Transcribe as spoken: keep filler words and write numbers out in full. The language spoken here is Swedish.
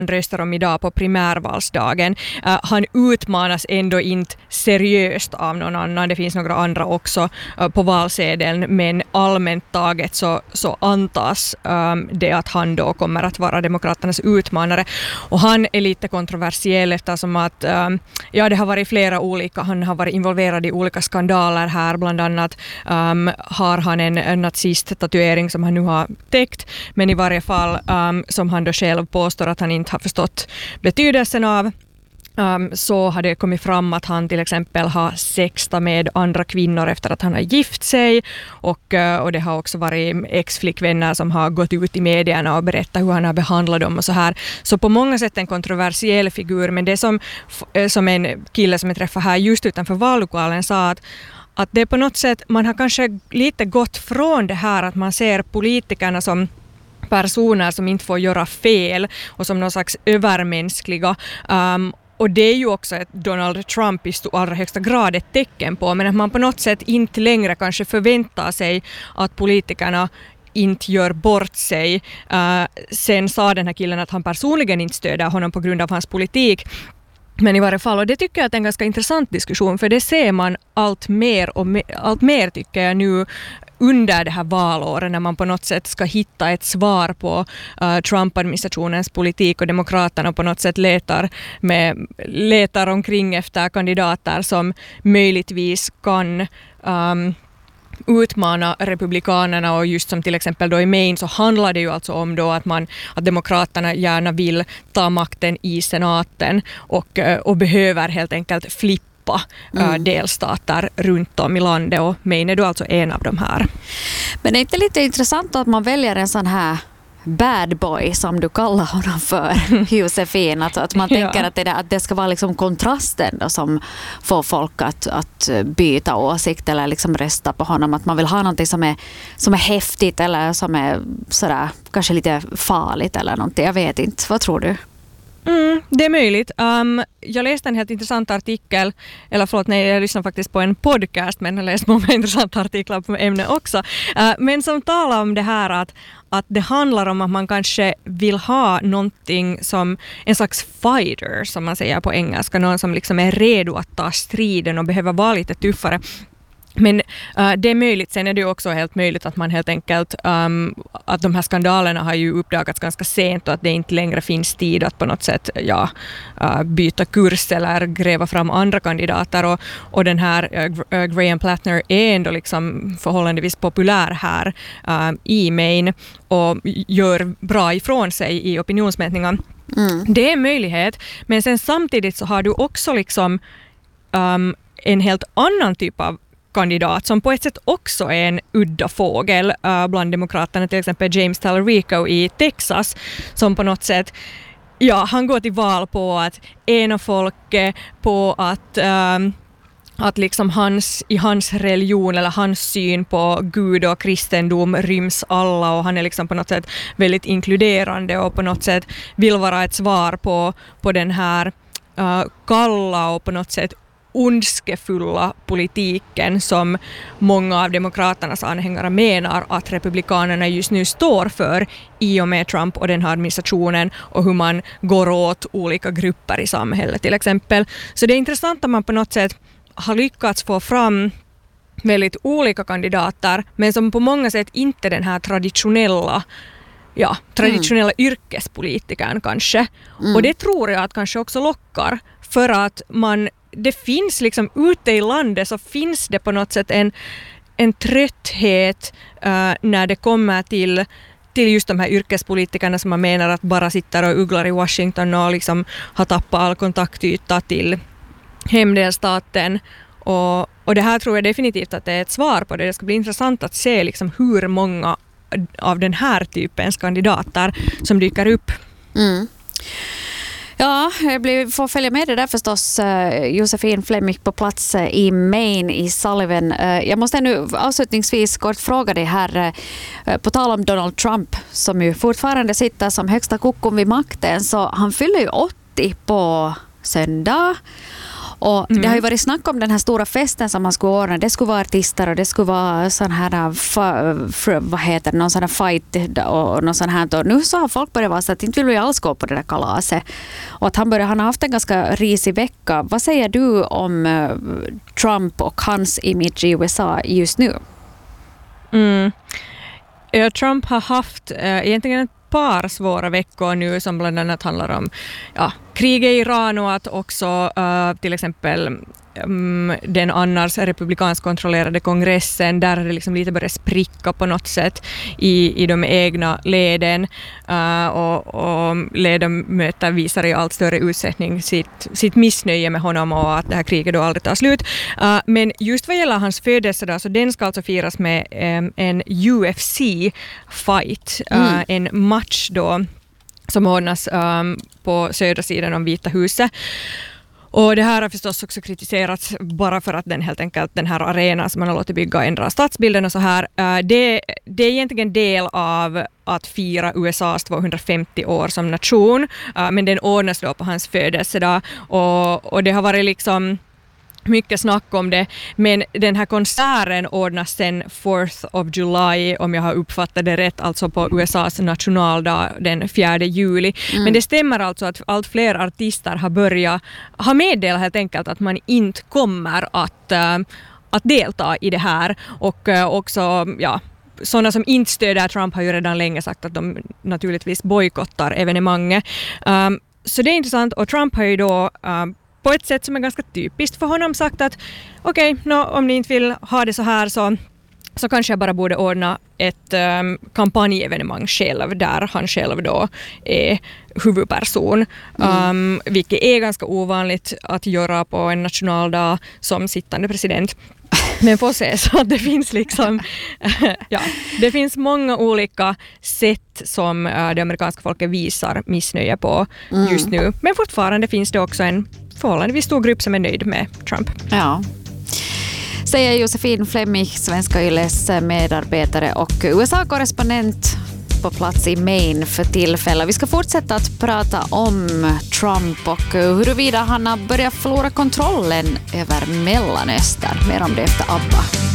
röstar om idag på primärvalsdagen. Uh, han utmanas ändå inte seriöst av någon annan. Det finns några andra också uh, på valsedeln, men allmänt taget så, så antas um, det att han då kommer att vara demokraternas utmanare. Och han är lite kontroversiell eftersom att um, ja, det har varit flera olika, han har varit involverad i olika skandaler här. Bland annat um, har han en, en nazist-tatuering som han nu har täckt, men i varje fall um, som han då själv påstår att han inte har förstått betydelsen av. Um, så har det kommit fram att han till exempel har sextat med andra kvinnor efter att han har gift sig, och, uh, och det har också varit ex-flickvänner som har gått ut i medierna och berättat hur han har behandlat dem och så här. Så på många sätt en kontroversiell figur, men det som, som en kille som jag träffade här just utanför vallokalen sa att att det är på något sätt, man har kanske lite gått från det här att man ser politikerna som personer som inte får göra fel och som någon slags övermänskliga. Um, och det är ju också ett Donald Trump i allra högsta grad ett tecken på, men att man på något sätt inte längre kanske förväntar sig att politikerna inte gör bort sig. Uh, sen sa den här killen att han personligen inte stöder honom på grund av hans politik. Men i varje fall, och det tycker jag är en ganska intressant diskussion, för det ser man allt mer och mer, allt mer tycker jag nu under det här valåret, när man på något sätt ska hitta ett svar på uh, Trump-administrationens politik, och demokraterna på något sätt letar, med, letar omkring efter kandidater som möjligtvis kan um, utmana republikanerna. Och just som till exempel då i Maine så handlar det ju alltså om då att, man, att demokraterna gärna vill ta makten i senaten och, och behöver helt enkelt flippa mm. delstater runt om i landet, och Maine är då alltså en av de här. Men det är inte lite intressant att man väljer en sån här bad boy som du kallar honom för, Josefin, att, att man tänker ja. att, det där, att det ska vara liksom kontrasten då, som får folk att, att byta åsikt eller liksom rösta på honom, att man vill ha någonting som är, som är häftigt eller som är sådär, kanske lite farligt eller någonting, jag vet inte, vad tror du? Mm, det är möjligt. Um, jag läste en helt intressant artikel, eller förlåt, nej, jag lyssnade faktiskt på en podcast, men jag läste många intressanta artiklar på ämnet också. Uh, men som talar om det här att, att det handlar om att man kanske vill ha någonting som en slags fighter, som man säger på engelska, någon som liksom är redo att ta striden och behöver vara lite tuffare. Men uh, det är möjligt, sen är det också helt möjligt att man helt enkelt, um, att de här skandalerna har ju uppdagats ganska sent och att det inte längre finns tid att på något sätt ja, uh, byta kurs eller gräva fram andra kandidater, och, och den här uh, Graham Plattner är ändå liksom förhållandevis populär här uh, i Maine och gör bra ifrån sig i opinionsmätningar. Mm. Det är en möjlighet, men sen samtidigt så har du också liksom um, en helt annan typ av kandidat som på ett sätt också är en udda fågel uh, bland demokraterna, till exempel James Talerico i Texas, som på något sätt, ja, han går till val på att ena folket, på att um, att liksom hans, i hans religion eller hans syn på Gud och kristendom ryms alla, och han är liksom på något sätt väldigt inkluderande och på något sätt vill vara ett svar på, på den här uh, kalla och på något sätt ondskefulla politiken som många av demokraternas anhängare menar att republikanerna just nu står för i och med Trump och den här administrationen, och hur man går åt olika grupper i samhället till exempel. Så det är intressant att man på något sätt har lyckats få fram väldigt olika kandidater, men som på många sätt inte den här traditionella ja, traditionella mm. yrkespolitikern kanske. Mm. Och det tror jag att kanske också lockar, för att man det finns liksom ute i landet så finns det på något sätt en, en trötthet uh, när det kommer till, till just de här yrkespolitikerna som man menar att bara sitter och ugglar i Washington och liksom har tappat all kontaktyta till hemdelstaten. Och, och det här tror jag definitivt att det är ett svar på det. Det ska bli intressant att se liksom hur många av den här typens kandidater som dyker upp. Mm. Ja, jag blir, får följa med det där förstås. Josefin Fleming på plats i Maine i Sullivan. Jag måste nu avslutningsvis kort fråga dig här, på tal om Donald Trump som ju fortfarande sitter som högsta kokon vid makten, så han fyller ju åttio på söndag. Och mm. det har ju varit snack om den här stora festen som man skulle ordna. Det skulle vara artister och det skulle vara sån här, fa, vad heter det, någon sån här fight och någon sån här. Och nu så har folk börjat vara så att inte vill vi alls gå på det där kalaset. Och att han, började, han har haft en ganska risig vecka. Vad säger du om uh, Trump och hans image i U S A just nu? Mm. Ja, Trump har haft äh, egentligen ett par svåra veckor nu som bland annat handlar om ja, kriget i Iran och att också äh, till exempel um, den annars republikanskt kontrollerade kongressen, där det liksom lite börjar spricka på något sätt i, i de egna leden uh, och, och ledamöter visar i allt större utsättning sitt, sitt missnöje med honom och att det här kriget då aldrig tar slut. Uh, men just vad gäller hans födelsedag så den ska alltså firas med um, en U F C-fight, uh, mm. en match då som ordnas um, på södra sidan om Vita huset. Och det här har förstås också kritiserats bara för att den helt enkelt den här arenan som man har låtit bygga ändrar stadsbilden och så här. Uh, det, det är egentligen del av att fira U S A:s tvåhundrafemtio år som nation, uh, men den ordnas då på hans födelsedag och, och det har varit liksom mycket snack om det, men den här konserten ordnas sen fourth of July, om jag har uppfattat det rätt, alltså på U S A:s nationaldag den fjärde juli. Mm. Men det stämmer alltså att allt fler artister har börjat ha meddelat helt enkelt att man inte kommer att, äh, att delta i det här och äh, också, ja, sådana som inte stöder Trump har ju redan länge sagt att de naturligtvis bojkottar evenemanget. Um, så det är intressant och Trump har ju då um, på ett sätt som är ganska typiskt för honom sagt att okej, okay, no, om ni inte vill ha det så här så, så kanske jag bara borde ordna ett um, kampanjevenemang själv där han själv då är huvudperson. Mm. Um, vilket är ganska ovanligt att göra på en nationaldag som sittande president. Men får se så att det finns liksom ja, det finns många olika sätt som uh, det amerikanska folket visar missnöje på mm. just nu. Men fortfarande finns det också en förhållandevis stor grupp som är nöjd med Trump. Ja. Säger Josefin Flemming, Svenska Yles medarbetare och U S A-korrespondent på plats i Maine för tillfället. Vi ska fortsätta att prata om Trump och huruvida han har börjat förlora kontrollen över Mellanöstern. Mer om det efter ABBA.